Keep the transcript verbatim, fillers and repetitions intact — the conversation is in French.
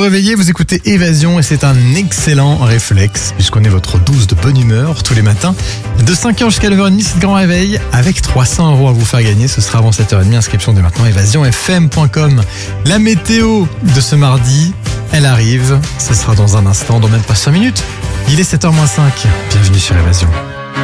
réveillé, vous écoutez Évasion et c'est un excellent réflexe puisqu'on est votre douze de bonne humeur tous les matins. De cinq heures jusqu'à neuf heures trente, c'est le grand réveil avec trois cents euros à vous faire gagner. Ce sera avant sept heures trente, inscription dès maintenant, évasion f m point com. La météo de ce mardi, elle arrive. Ce sera dans un instant, dans même pas cinq minutes. Il est sept heures moins cinq. Bienvenue sur Évasion.